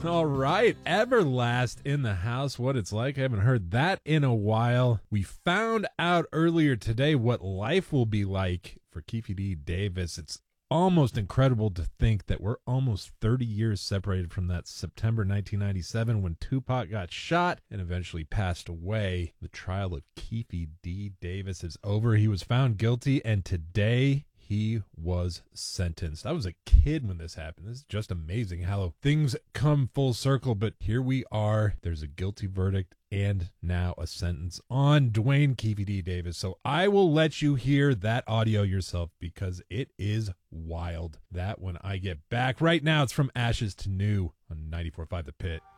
All right, Everlast in the house. What it's like. I haven't heard that in a while. We found out earlier today what life will be like for Keefe D. Davis. It's almost incredible to think that we're almost 30 years separated from that September 1997 when Tupac got shot and eventually passed away. The trial of Keefe D. Davis is over. He was found guilty, and today he was sentenced. I was a kid when this happened. This is just amazing how things come full circle, but here we are. There's a guilty verdict and now a sentence on Duane Keefe D. Davis. So I will let you hear that audio yourself because it is wild. That when I get back. Right now, it's From Ashes to New on 94.5 The Pit.